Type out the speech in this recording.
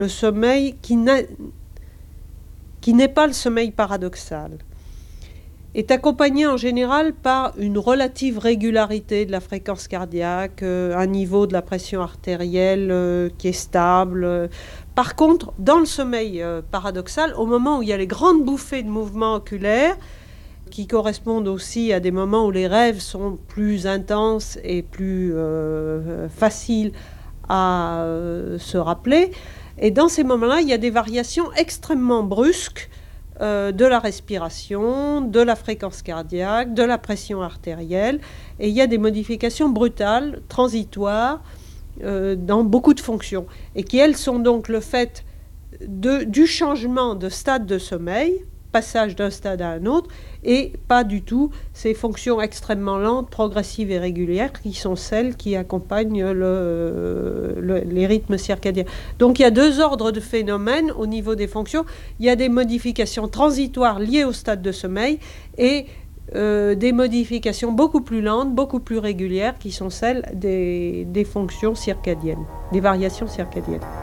Le sommeil qui n'est pas le sommeil paradoxal est accompagné en général par une relative régularité de la fréquence cardiaque, un niveau de la pression artérielle qui est stable. Par contre, dans le sommeil paradoxal, au moment où il y a les grandes bouffées de mouvements oculaires, qui correspondent aussi à des moments où les rêves sont plus intenses et plus faciles à se rappeler, et dans ces moments-là, il y a des variations extrêmement brusques de la respiration, de la fréquence cardiaque, de la pression artérielle, et il y a des modifications brutales, transitoires, dans beaucoup de fonctions, et qui, elles, sont donc le fait du changement de stade de sommeil, passage d'un stade à un autre, et pas du tout ces fonctions extrêmement lentes, progressives et régulières qui sont celles qui accompagnent les rythmes circadiens. Donc il y a deux ordres de phénomènes au niveau des fonctions. Il y a des modifications transitoires liées au stade de sommeil et des modifications beaucoup plus lentes, beaucoup plus régulières qui sont celles des fonctions circadiennes, des variations circadiennes.